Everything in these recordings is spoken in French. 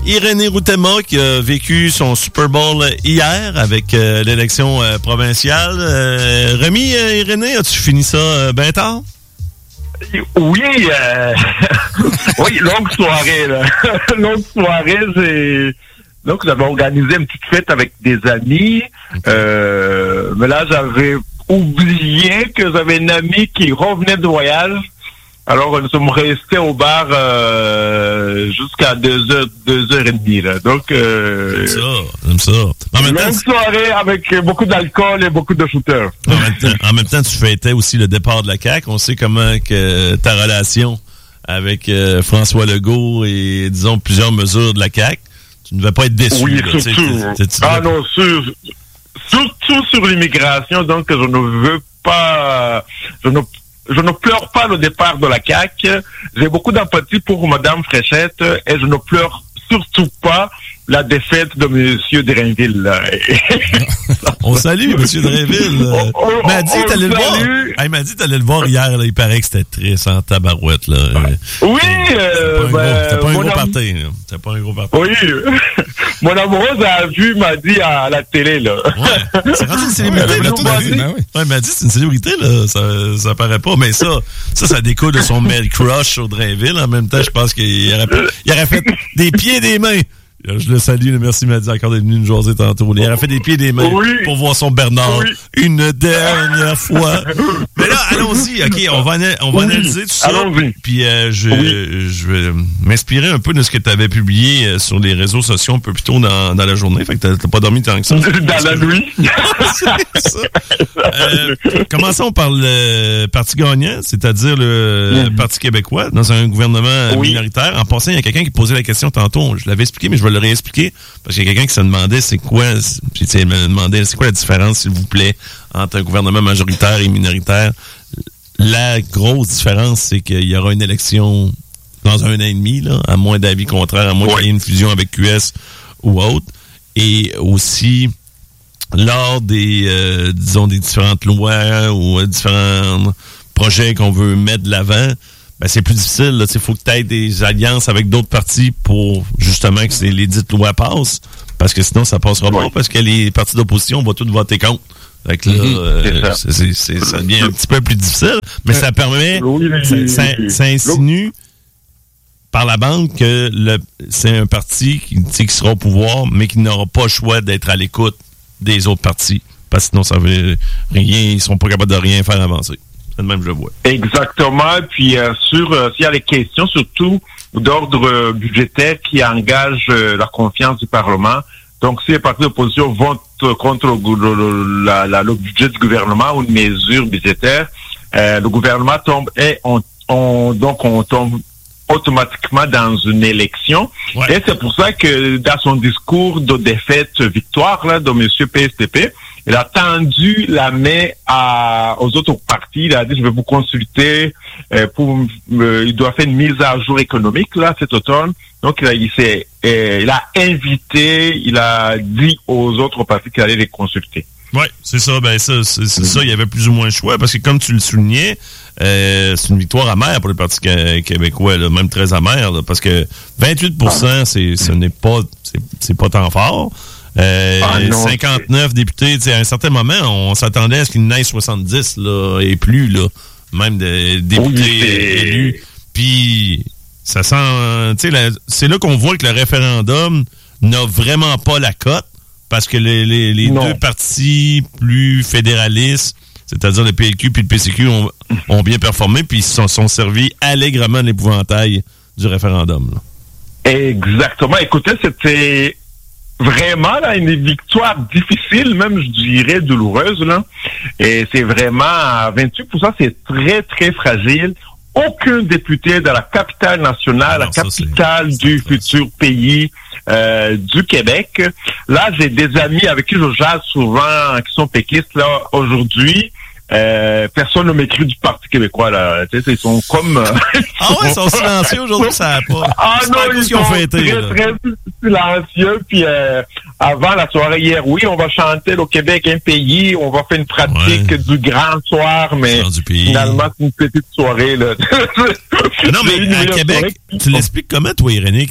Irénée Routema qui a vécu son Super Bowl hier avec l'élection provinciale. Rémi, Irénée, as-tu fini ça bien tard? Oui, oui, longue soirée, là. Longue soirée, donc j'avais organisé une petite fête avec des amis, mais là j'avais oublié que j'avais une amie qui revenait de voyage. Alors, nous sommes restés au bar jusqu'à 2h30, là. Donc, j'aime ça. Longue soirée avec beaucoup d'alcool et beaucoup de shooters. En même temps, tu fêtais aussi le départ de la CAQ. On sait comment que ta relation avec François Legault et, disons, plusieurs mesures de la CAQ. Tu ne devais pas être déçu. Oui, là, surtout. Surtout sur l'immigration. Donc, je ne veux pas... Je ne pleure pas le départ de la CAQ. J'ai beaucoup d'empathie pour Madame Fréchette et je ne pleure surtout pas la défaite de Monsieur Drainville. On salue Monsieur Drainville. Il m'a dit que t'allais le voir. Il m'a dit que t'allais le voir hier. Là. Il paraît que c'était triste en tabarouette. Là. Oui. C'était pas un gros party. C'était pas un gros party. Oui. Mon amoureuse m'a dit à la télé, là. Ouais. C'est rendu une célébrité, là, tout à fait. Ouais, il m'a dit c'est une célébrité, là. Ça paraît pas. Mais ça découle de son male crush sur Drainville. En même temps, je pense qu'il aurait fait des pieds et des mains. Je le salue, merci Madi encore d'être venu nous jaser tantôt. Il a fait des pieds et des mains pour voir son Bernard une dernière fois. Mais là, allons-y, ok, on va analyser tout ça. Allons-y. Puis je vais m'inspirer un peu de ce que tu avais publié sur les réseaux sociaux un peu plus tôt dans la journée. Fait que t'as pas dormi tant que ça. Dans la nuit. C'est ça. Commençons par le parti gagnant, c'est-à-dire le Parti québécois, dans un gouvernement minoritaire. En passant, il y a quelqu'un qui posait la question tantôt. Je l'avais expliqué, mais je vais le réexpliquer, parce qu'il y a quelqu'un qui se demandait c'est quoi la différence, s'il vous plaît, entre un gouvernement majoritaire et minoritaire. La grosse différence, c'est qu'il y aura une élection dans 1 an et demi, là, à moins d'avis contraire, à moins qu'il y ait une fusion avec QS ou autre. Et aussi, lors des différentes lois ou différents projets qu'on veut mettre de l'avant, ben c'est plus difficile. Il faut que tu aies des alliances avec d'autres partis pour justement que les dites lois passent. Parce que sinon, ça passera pas. Parce que les partis d'opposition vont tous voter contre. Fait que là, ça devient un petit peu plus difficile. Mais ça permet, ça insinue par la bande que c'est un parti qui sera au pouvoir, mais qui n'aura pas le choix d'être à l'écoute des autres partis. Parce que sinon, ça veut rien, ils seront pas capables de rien faire avancer. C'est le même, je le vois. Exactement. Puis s'il y a des questions, surtout d'ordre budgétaire qui engagent la confiance du Parlement. Donc, si les partis d'opposition votent contre le budget du gouvernement ou une mesure budgétaire, le gouvernement tombe et on tombe automatiquement dans une élection. Ouais. Et c'est pour ça que dans son discours de défaite-victoire là, de M. PSTP, il a tendu la main aux autres partis. Il a dit, je vais vous consulter il doit faire une mise à jour économique là cet automne. Donc il a invité, il a dit aux autres partis qu'il allait les consulter. Oui, c'est ça. Ben c'est ça. Il y avait plus ou moins le choix parce que comme tu le soulignais, c'est une victoire amère pour le Parti québécois, là, même très amère, là, parce que 28%, c'est pas tant fort. 59 députés, à un certain moment, on s'attendait à ce qu'il n'aille 70 là, et plus, là, même des députés élus. Puis ça sent, c'est là qu'on voit que le référendum n'a vraiment pas la cote, parce que les deux partis plus fédéralistes, c'est-à-dire le PLQ puis le PCQ, ont bien performé, puis ils se sont servis allègrement de l'épouvantail du référendum. Là. Exactement. Écoutez, c'était vraiment là, une victoire difficile, même je dirais douloureuse. Là. Et c'est vraiment à 28%, c'est très, très fragile. Aucun député de la capitale nationale, la capitale du futur pays du Québec. Là, j'ai des amis avec qui je jase souvent, qui sont péquistes, là, aujourd'hui. Personne ne m'écrit du Parti québécois, là. Tu sais, ils sont comme... Ah ouais, ils sont silencieux aujourd'hui, ça n'a pas... Ah non, ils sont très silencieux, puis avant la soirée hier, oui, on va chanter le Québec, un pays, on va faire une pratique du grand soir, mais finalement, c'est une petite soirée, là. Non, mais à Québec, tu l'expliques comment, toi, Irénée,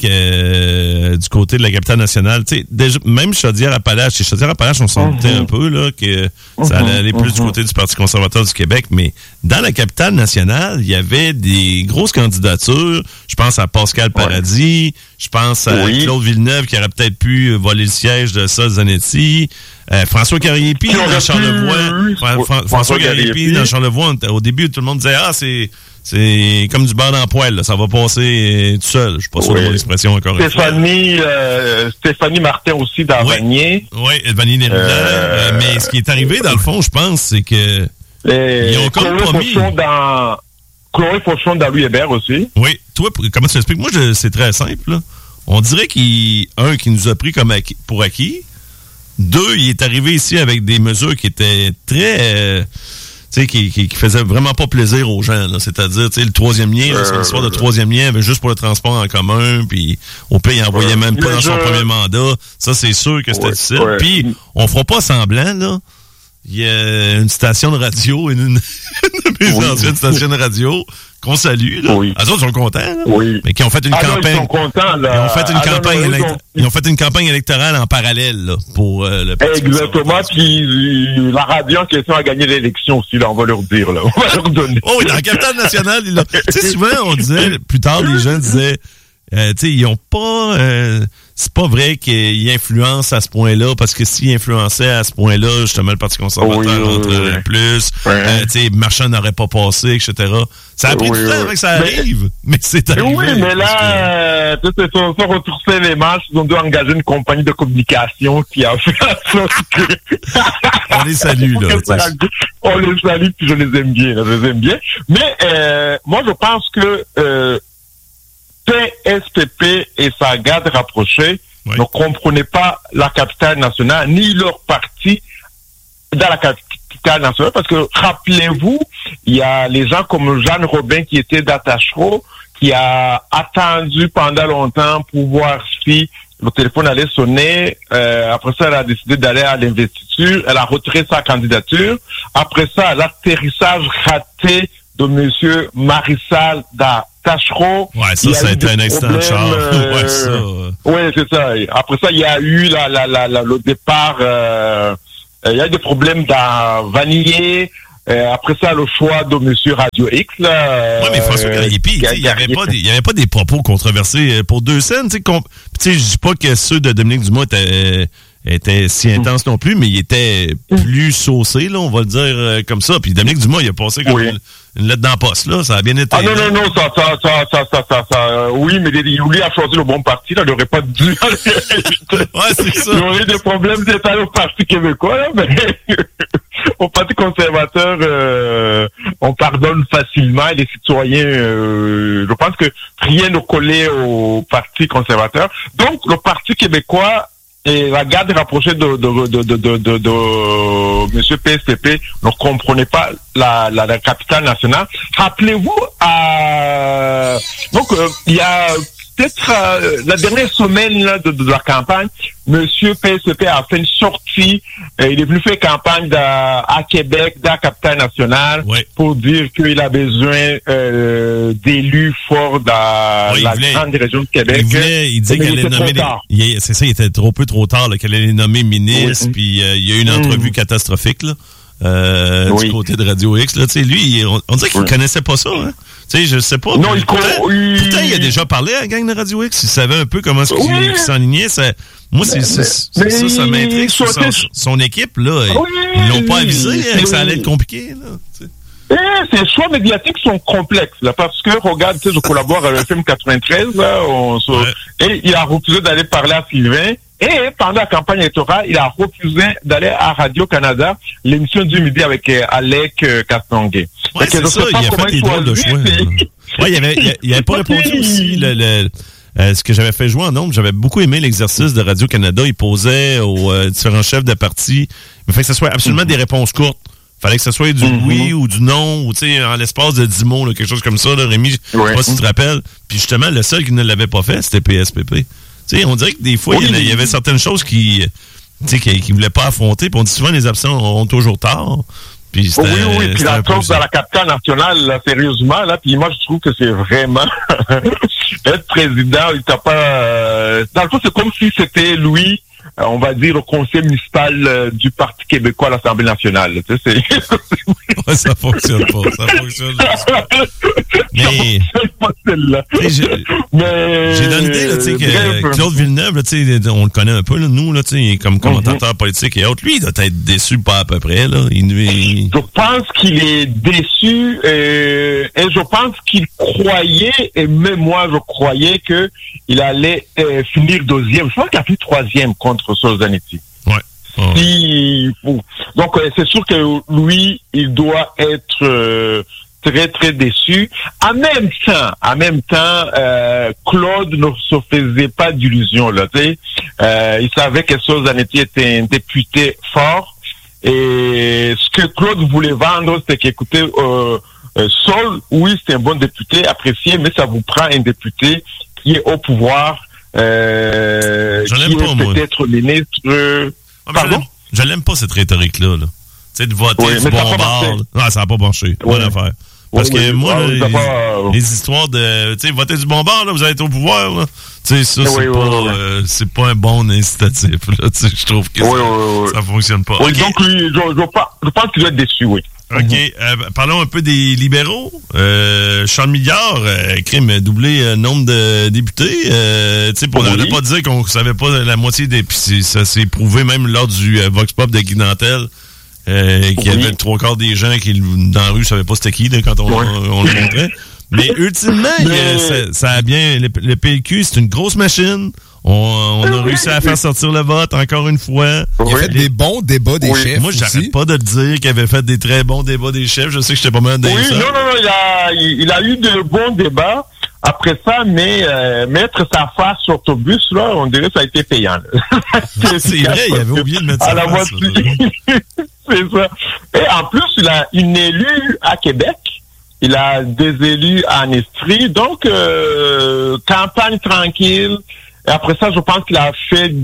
du côté de la capitale nationale, tu sais, déjà, même Chaudière-Appalaches, chez Chaudière-Appalaches, on sentait un peu, là, que ça allait aller plus du côté du Parti conservateur du Québec, mais dans la capitale nationale, il y avait des grosses candidatures. Je pense à Pascal Paradis, je pense à Claude Villeneuve, qui aurait peut-être pu voler le siège de Sol Zanetti. François Carrier-Py dans Charlevoix. François Carrier-Py dans Charlevoix, au début, tout le monde disait, c'est comme du beurre dans le poêle, là. Ça va passer tout seul. Je suis pas sûr de mon expression encore une fois. Stéphanie Martin aussi dans Vanier. Oui, Vanier-Nérida. Mais ce qui est arrivé, dans le fond, je pense, c'est que ils ont comme pas mis... Chloé Fauchon dans Louis Hébert aussi. Oui. Toi, comment tu l'expliques? Moi, c'est très simple, là. On dirait qu'il nous a pris comme pour acquis. 2, il est arrivé ici avec des mesures qui étaient très... tu sais, qui faisait vraiment pas plaisir aux gens, là. C'est-à-dire, tu sais, le 3e lien, c'est l'histoire de 3e lien, mais juste pour le transport en commun, puis au pire, il envoyait même pas dans son premier mandat. Ça, c'est sûr que c'était difficile. Puis, on fera pas semblant, là. Il y a une station de radio, une de mes anciennes stations de radio, qu'on salue, là. Les autres sont contents, là. Mais qui ont fait une campagne. Ils sont contents, là. Ils ont fait une campagne électorale en parallèle, là, pour le Parti Exactement, puis la radio en question a gagné l'élection aussi, là, on va leur dire, là. On va leur donner. Oui, dans la capitale nationale, tu sais, souvent, on disait, plus tard, les gens disaient, tu sais, ils ont pas, c'est pas vrai qu'ils influencent à ce point-là, parce que s'ils influençaient à ce point-là, justement, le Parti conservateur rentrerait plus, tu sais, Marchand n'aurait pas passé, etc. Ça a pris du temps avant que ça arrive, mais c'est arrivé. Oui, mais là, tu sais, sans retourner les manches, ils ont dû engager une compagnie de communication qui a fait ça. On les salue, là. On les salue, puis je les aime bien, Mais, moi, je pense que, PSPP et sa garde rapprochée ne comprenaient pas la capitale nationale, ni leur parti dans la capitale nationale, parce que, rappelez-vous, il y a les gens comme Jeanne Robin qui était d'Attachereau, qui a attendu pendant longtemps pour voir si le téléphone allait sonner. Après ça, elle a décidé d'aller à l'investiture. Elle a retiré sa candidature. Après ça, l'atterrissage raté de monsieur Marissal Tachereau. Ouais, ça a été un accident de char. Oui, c'est ça. Après ça, il y a eu le départ, il y a eu des problèmes dans Vanier. Après ça, le choix de monsieur Radio X, là. Oui, mais François Carrier-Py, il y avait pas des propos controversés pour 2 scènes, tu sais, je dis pas que ceux de Dominique Dumas étaient si intenses non plus, mais ils étaient plus saucés, là, on va le dire comme ça. Puis Dominique Dumas, il a passé comme une lettre dans la poste, là. Ça a bien été. Ah non, ça, oui, mais lui a choisi le bon parti, là. Il n'aurait pas dû. Ouais, c'est ça. Il aurait des problèmes d'état au Parti québécois, là, mais au Parti conservateur, on pardonne facilement. Les citoyens, je pense que rien ne collait au Parti conservateur. Donc, le Parti québécois et la garde rapprochée de monsieur PSPP ne comprenait pas la capitale nationale. Rappelez-vous, donc il y a peut-être la dernière semaine là, de la campagne, monsieur PSPP a fait une sortie. Il est venu faire campagne à Québec, dans la capitale nationale, pour dire qu'il a besoin d'élus forts dans la grande région de Québec. Il disait qu'elle allait nommer c'est ça, il était trop tard, qu'elle allait les nommer ministres, puis il y a eu une entrevue catastrophique, là. Du côté de Radio X, là, tu sais, lui, on dirait qu'il connaissait pas ça, hein. Tu sais, je sais pas. Non, pourtant, il a déjà parlé à la gang de Radio X. Il savait un peu comment il s'enlignait. Moi, ça m'intrigue. Son équipe, là, ils l'ont pas avisé que ça allait être compliqué, là. Ces choix médiatiques sont complexes, là, parce que, regarde, tu sais, je collabore à l'FM 93, là, et il a refusé d'aller parler à Sylvain. Et pendant la campagne électorale, il a refusé d'aller à Radio-Canada, l'émission du midi avec Alec Castonguay. Ouais, c'est ça, il a fait des drôles de choix. Ouais, il avait pas répondu aussi ce que j'avais fait jouer en nombre. J'avais beaucoup aimé l'exercice de Radio-Canada. Il posait aux différents chefs de parti. Il fallait que ce soit absolument des réponses courtes. Fallait que ce soit du oui ou du non, ou tu sais, en l'espace de 10 mots, là, quelque chose comme ça, là, Rémi, je sais pas si tu te rappelles. Puis justement, le seul qui ne l'avait pas fait, c'était PSPP. sais, on dirait que des fois, il y avait certaines choses qui voulaient pas affronter. Puis on dit souvent, les absents ont toujours tort. Puis oui. Puis la chose dans la capitale nationale, là, sérieusement, là, puis moi, je trouve que c'est vraiment être président, il t'a pas... dans le fond, c'est comme si c'était lui, on va dire, au conseil municipal du Parti québécois à l'Assemblée nationale. Tu sais, ouais, ça fonctionne pas. Ça fonctionne pas. Mais... J'ai donné l'idée, là, tu sais, que Claude Villeneuve, là, tu sais, on le connaît un peu, là, nous, là, tu sais, comme commentateur politique et autres. Lui, il doit être déçu pas à peu près, là. Je pense qu'il est déçu, et je pense qu'il croyait, et même moi, je croyais que il allait finir deuxième. Je pense qu'il a fait troisième contre Zanetti. Ouais. Donc, c'est sûr que lui, il doit être très, très déçu. En même temps, Claude ne se faisait pas d'illusions, là, tu sais. Il savait que Zanetti était un député fort. Et ce que Claude voulait vendre, c'est qu'écoutez, Sol, oui, c'est un bon député, apprécié, mais ça vous prend un député qui est au pouvoir, qui est peut-être ministre... Pardon? Je l'aime pas, cette rhétorique-là. Tu sais, de voter du bombard. Non, ça n'a pas marché. Bonne affaire. Parce que moi, les histoires de, tu sais, voter du bombard, là, vous allez être au pouvoir, là. Tu sais, ça, c'est pas un bon incitatif, là. Tu sais, je trouve que ça fonctionne pas. Oui, donc, je pense qu'il doit être déçu, oui. OK. Parlons un peu des libéraux. Charles Milliard, crime, doublé nombre de députés. Tu sais, pour ne pas dire qu'on savait pas la moitié des... Puis ça s'est prouvé même lors du Vox Pop de Guy Nantel, qu'il y avait 3/4 des gens qui, dans la rue, savaient pas c'était qui, là, quand on le montrait. Mais ultimement, ça a bien... Le PQ, c'est une grosse machine. On a réussi à faire sortir le vote, encore une fois. Il a fait des bons débats des chefs. Moi, j'arrête pas de te dire qu'il avait fait des très bons débats des chefs. Je sais que j'étais pas mal dans ça. Il a eu de bons débats. Après ça, mais mettre sa face sur l'autobus, là, on dirait que ça a été payant. C'est vrai, il avait oublié de mettre sa face. C'est ça. Et en plus, il a une élue à Québec. Il a des élus en Estrie. Donc, campagne tranquille. Et après ça, je pense qu'il a fait un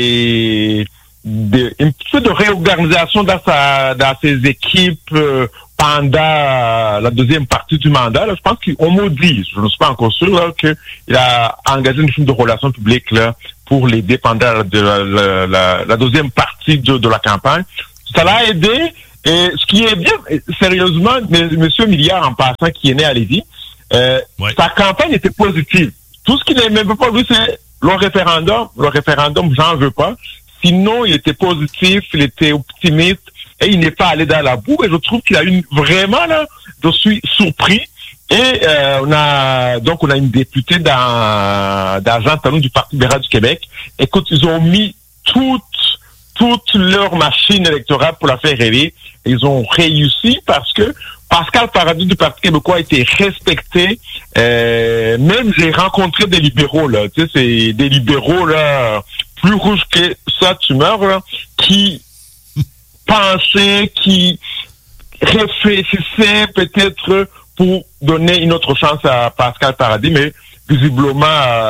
petit peu de réorganisation dans ses équipes pendant la deuxième partie du mandat. Là, je pense qu'on maudit, je ne suis pas encore sûr, là, qu'il a engagé une firme de relations publiques là, pour l'aider pendant la deuxième partie de la campagne. Ça l'a aidé. Et ce qui est bien, sérieusement, M. Milliard, en passant, qui est né à Lévis, sa campagne était positive. Tout ce qu'il n'aimait pas, lui, c'est le référendum, j'en veux pas. Sinon, il était positif, il était optimiste et il n'est pas allé dans la boue. Et je trouve qu'il a vraiment, là, je suis surpris. Et on a une députée d'Argent Talon du Parti libéral du Québec. Écoute, ils ont mis toute leur machine électorale pour la faire rêver. Ils ont réussi parce que Pascal Paradis du Parti québécois a été respecté. Même j'ai rencontré des libéraux, là. Tu sais, c'est des libéraux, là, plus rouges que ça, tu meurs, là, qui pensaient, qui réfléchissaient peut-être pour donner une autre chance à Pascal Paradis, mais visiblement,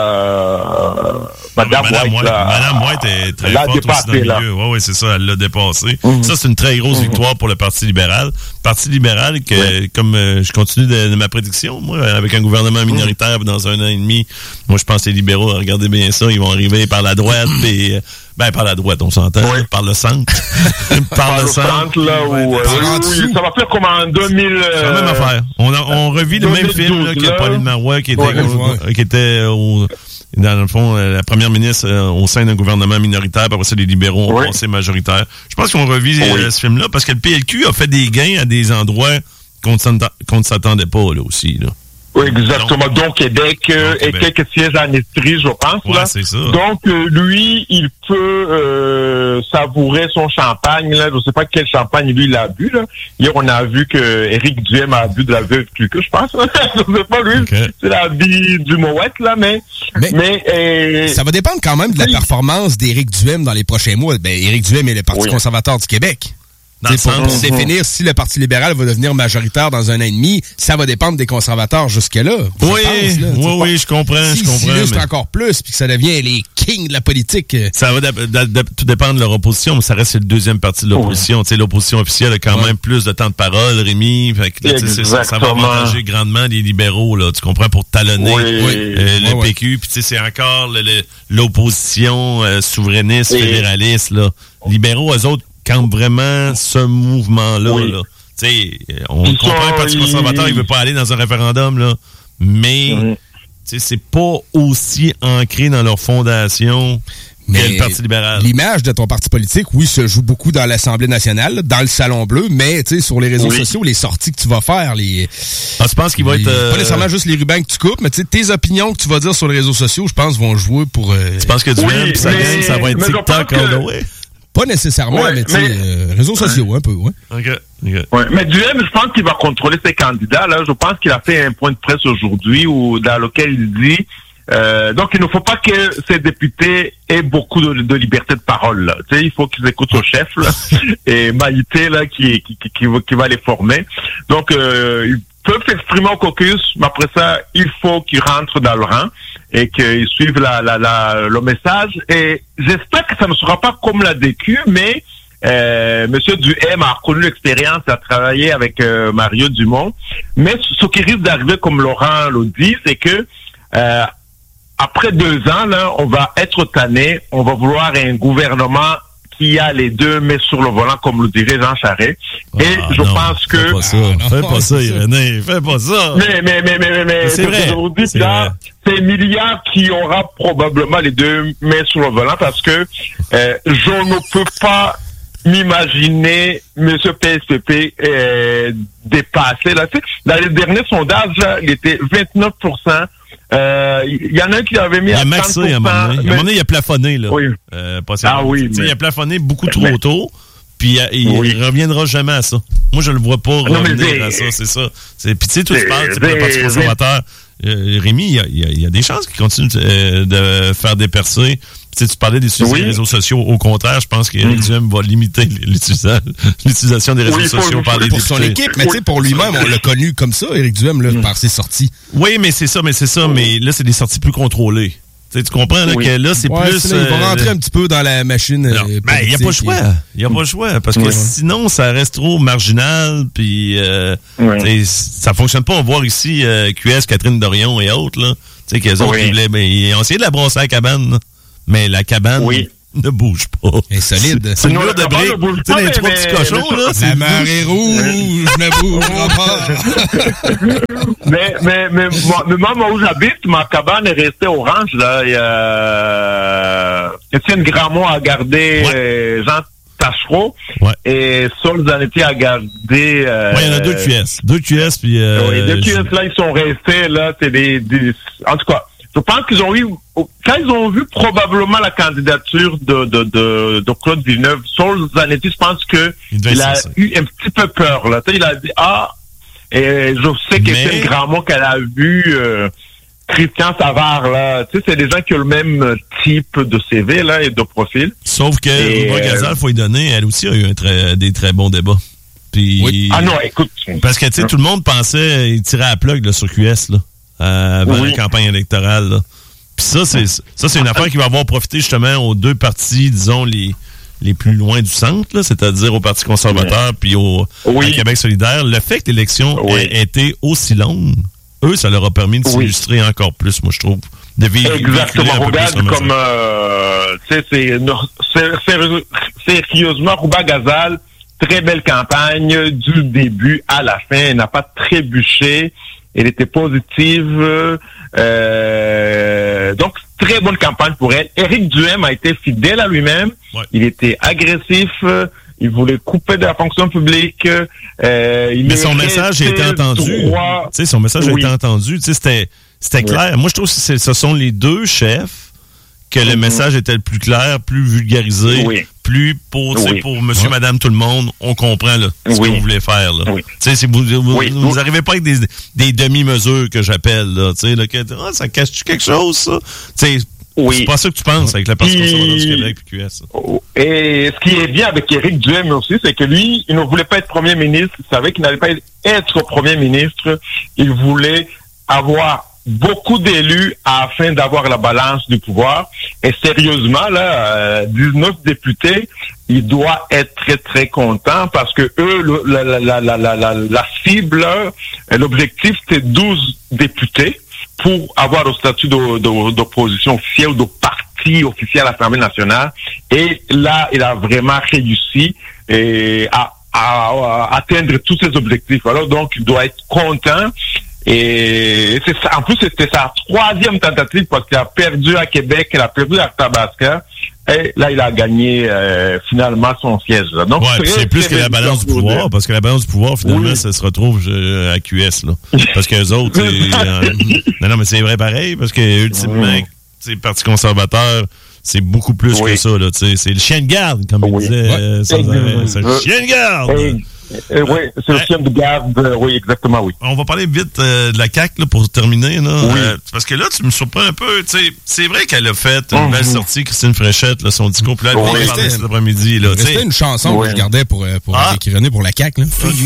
Madame White est très forte aussi dans le milieu. Oui, c'est ça, elle l'a dépassé. Ça, c'est une très grosse victoire pour le Parti libéral. Parti libéral, comme je continue de ma prédiction, moi, avec un gouvernement minoritaire dans 1 an et demi, moi, je pense que les libéraux, regardez bien ça, ils vont arriver par la droite, et par la droite, on s'entend, par le centre. par le centre, là, où ça va faire comme en 2000... C'est la même affaire. On revit le même film là, que Pauline Marois, qui était dans le fond, la première ministre au sein d'un gouvernement minoritaire, après ça, les libéraux ont passé majoritaire. Je pense qu'on revit ce film-là, parce que le PLQ a fait des gains à des endroits qu'on ne s'attendait pas, là, aussi, là. Oui, exactement. Donc, Québec et quelques sièges en Estrie, je pense. Ouais, c'est ça. Donc, lui, il peut savourer son champagne. Là. Je ne sais pas quel champagne, lui, il a bu. Là. Hier, on a vu que Éric Duhem a bu de la veuve Clicquot, je pense. Je ne sais pas, lui. Okay. C'est la vie du Mouette, là, mais ça va dépendre quand même de la performance d'Éric Duhem dans les prochains mois. Éric Duhem est le Parti conservateur du Québec. Pour définir si le Parti libéral va devenir majoritaire dans 1 an et demi, ça va dépendre des conservateurs jusque-là. Oui, je comprends. Si l'illustre encore plus, puis que ça devient les kings de la politique. Ça va tout dépendre de leur opposition, mais ça reste le deuxième parti de l'opposition. Oui. L'opposition officielle a quand même plus de temps de parole, Rémi. Fait que, ça va avantager grandement les libéraux, là, tu comprends, pour talonner le PQ. Puis c'est encore l'opposition souverainiste, fédéraliste. Là. Libéraux, eux autres, campent vraiment ce mouvement-là. Là. On comprend que le Parti conservateur, il veut pas aller dans un référendum, là, mais c'est pas aussi ancré dans leur fondation que le Parti libéral. L'image de ton parti politique, se joue beaucoup dans l'Assemblée nationale, dans le Salon Bleu, mais sur les réseaux sociaux, les sorties que tu vas faire, je pense qu'il va être... Pas nécessairement juste les rubans que tu coupes, mais tes opinions que tu vas dire sur les réseaux sociaux, je pense, vont jouer pour... Tu penses que Duhem pis sa gang, ça va être TikTok all the way? Pas nécessairement, mais réseaux sociaux, un peu, OK. Mais Duhem, je pense qu'il va contrôler ses candidats. Là, je pense qu'il a fait un point de presse aujourd'hui dans lequel il dit donc il ne faut pas que ces députés aient beaucoup de liberté de parole. Là. Il faut qu'ils écoutent au chef là, et Maïté là qui va les former. Donc ils peuvent s'exprimer au caucus, mais après ça, il faut qu'ils rentrent dans le rang et qu'ils suivent le message. Et j'espère que ça ne sera pas comme la DQ, mais Monsieur Duhem a connu l'expérience, a travaillé avec Mario Dumont. Mais ce qui risque d'arriver, comme Laurent l'a dit, c'est que après 2 ans, là, on va être tanné, on va vouloir un gouvernement qui a les deux mains sur le volant, comme le dirait Jean Charest. Et je pense que... Fais pas ça, Irénée. Fais pas ça. Mais c'est vrai. Aujourd'hui, là, c'est Milliard qui aura probablement les deux mains sur le volant parce que je ne peux pas m'imaginer M. PSPP dépasser. Là, dans les derniers sondages, là, il était 29%. Il y en a un qui avait mis à 30%. À un moment donné, il a plafonné, là. Oui. Il a plafonné beaucoup trop tôt, puis il reviendra jamais à ça. Moi, je le vois pas revenir à ça, c'est ça. Puis tu sais, tu parles pour le Parti conservateur. Rémi, il y a des chances qu'il continue de faire des percées. Tu parlais des réseaux sociaux. Au contraire, je pense qu'Éric Duhem va limiter l'utilisation des réseaux sociaux par les pour son équipe, mais tu sais, pour lui-même, on l'a connu comme ça, Éric Duhem, là, par ses sorties. Oui, mais c'est ça. Mais là, c'est des sorties plus contrôlées. Tu comprends là, que là, c'est plus... il va rentrer un petit peu dans la machine. Il n'y a pas le choix. Il n'y a pas le choix. Parce que sinon, ça reste trop marginal. Puis ça fonctionne pas. On voit ici QS, Catherine Dorion et autres. Là, qu'elles autres, ils ont essayé de la brosser à la cabane. Là. Mais la cabane ne bouge pas. Elle est solide. C'est une mur de briques. Tu sais, les 3 petits cochons, là. La mer est rouge, ne bougera pas. mais moi où j'habite, ma cabane est restée orange, là. Il y a Étienne Gramont a gardé Jean Tachereau. Et Saul Zanetti a gardé... il y en a 2 QS. 2 QS, puis... 2 QS, là, ils sont restés, là. C'est des... En tout cas... Je pense qu'ils ont eu, quand ils ont vu probablement la candidature de Claude Villeneuve, Saul Zanetti, je pense qu'il a eu un petit peu peur, là. Tu sais, il a dit, et je sais qu'Étienne Gramont qu'elle a vu, Christian Savard, là. Tu sais, c'est des gens qui ont le même type de CV, là, et de profil. Sauf que, Rouba Gazal, faut y donner, elle aussi a eu des très bons débats. Puis, Ah non, écoute. Parce que, tu sais, tout le monde pensait, il tirait à la plug, là, sur QS, là. Avant la campagne électorale. Là. Puis ça, c'est une affaire qui va avoir profité justement aux 2 partis, disons, les plus loin du centre, là, c'est-à-dire au Parti conservateur puis à Québec solidaire. Le fait que l'élection ait été aussi longue, eux, ça leur a permis de s'illustrer encore plus, moi, je trouve. Exactement. Regarde comme... sérieusement, Rouba Gazal, très belle campagne du début à la fin. Elle n'a pas trébuché. Elle était positive. Donc, très bonne campagne pour elle. Éric Duhem a été fidèle à lui-même. Il était agressif. Il voulait couper de la fonction publique. Mais son message a été entendu. Son message a été entendu. C'était clair. Moi, je trouve que ce sont les 2 chefs que le message était le plus clair, plus vulgarisé, plus pour monsieur, madame, tout le monde, on comprend là, ce qu'on voulait faire. Là. Vous n'arrivez pas avec des demi-mesures que j'appelle. Là, ça cache-tu quelque chose, ça? C'est pas ça que tu penses avec la Parti conservateur du Québec puis QS. Et ce qui est bien avec Éric Duhaime aussi, c'est que lui, il ne voulait pas être premier ministre. Il savait qu'il n'allait pas être premier ministre. Il voulait avoir beaucoup d'élus afin d'avoir la balance du pouvoir. Et sérieusement, là, 19 députés, il doit être très, très content parce que eux, la cible, l'objectif, c'est 12 députés pour avoir le statut d'opposition officielle ou de parti officiel à l'Assemblée nationale. Et là, il a vraiment réussi à atteindre tous ses objectifs. Alors, donc, il doit être content. Et c'est ça. En plus, c'était sa 3e tentative parce qu'il a perdu à Québec, il a perdu à Athabasca. Et là, il a gagné finalement son siège. Là. Donc, c'est plus que la balance du pouvoir, parce que la balance du pouvoir, finalement, ça se retrouve à QS. Là. Parce que les autres, non, mais c'est vrai pareil, parce que ultimement, le Parti conservateur, c'est beaucoup plus que ça. Là, c'est le chien de garde, comme il disait sans arrêt. C'est le chien de garde. Oui, c'est le chien de garde, oui, exactement, oui. On va parler vite de la CAQ là, pour terminer. Là. Parce que là, tu me surprends un peu. C'est vrai qu'elle a fait une belle sortie, Christine Fréchette, là, son discours. Puis là, elle parlait cet après-midi. C'était une chanson que je gardais pour écrire pour la CAQ. Là.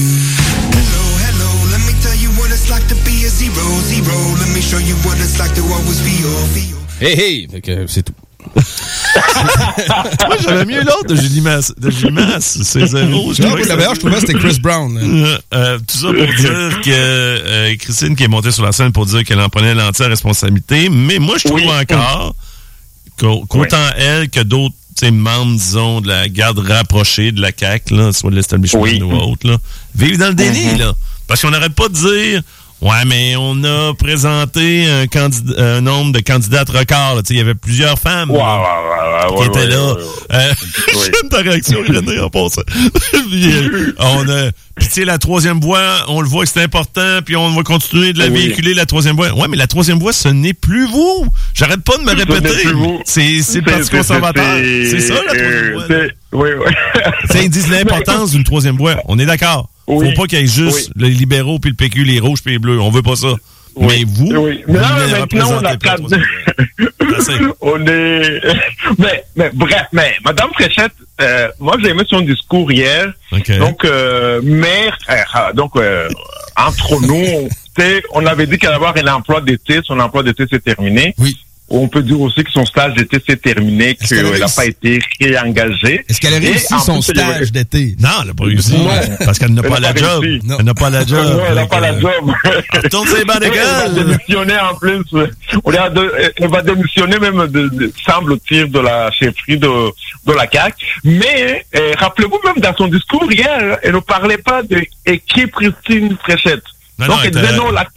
Hey, c'est tout. Moi, j'avais mieux l'autre de Julie Masse. C'est zéro. D'ailleurs, je trouvais que c'était Chris Brown. Tout ça pour dire que Christine qui est montée sur la scène pour dire qu'elle en prenait l'entière responsabilité. Mais moi, je trouve encore qu'autant elle que d'autres membres, disons, de la garde rapprochée de la CAQ, là, soit de l'establishment ou autre, là, vivent dans le déni. Là. Parce qu'on n'arrête pas de dire... Ouais, mais on a présenté un nombre de candidates records. Il y avait plusieurs femmes qui étaient là. J'aime ta réaction, René, en passant. Puis, la troisième voie, on le voit que c'est important, puis on va continuer de la véhiculer, la troisième voie. Ouais, mais la troisième voie, ce n'est plus vous. J'arrête pas de me répéter. C'est le Parti conservateur. C'est ça, la troisième voie. Oui. Ils disent l'importance d'une troisième voie. On est d'accord. Faut pas qu'il y ait juste les libéraux puis le PQ, les rouges puis les bleus. On veut pas ça. Mais vous, vous ne représentez pas on est... Mais bref, Madame Fréchette, moi j'ai aimé son discours hier. Okay. Donc, entre nous, on avait dit qu'elle allait avoir un emploi d'été. Son emploi d'été s'est terminé. Oui. On peut dire aussi que son stage d'été s'est terminé, qu'elle n'a pas été réengagée. Est-ce qu'elle a réussi son stage d'été? Non, elle n'a pas réussi. Parce qu'elle n'a pas la job. Elle n'a pas la job. Non, elle n'a pas la job. Elle tourne ses bancs d'école. Elle va démissionner en plus. Elle va démissionner même, semble-t-il, de la chefferie de la CAQ. Mais, rappelez-vous même dans son discours hier, elle ne parlait pas de qui Christine Fréchette. Donc, elle disait non,